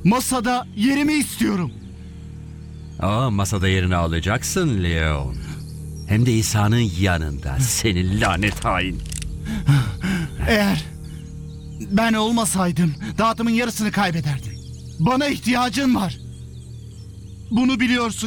Masada yerimi istiyorum. Aa, masada yerini alacaksın Leon. Hem de İsa'nın yanında. Senin lanet hain. Eğer ben olmasaydım dağıtımın yarısını kaybederdim. Bana ihtiyacın var. Bunu biliyorsun.